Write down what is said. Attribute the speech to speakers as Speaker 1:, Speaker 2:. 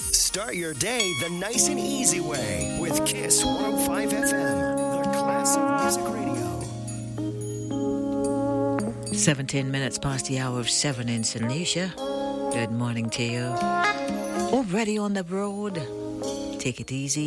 Speaker 1: Start your day the nice and easy way with Kiss 105 FM, the class of music radio.
Speaker 2: 17 minutes past the hour of 7 in St. Lucia. Good morning to you. Already on the road. Take it easy.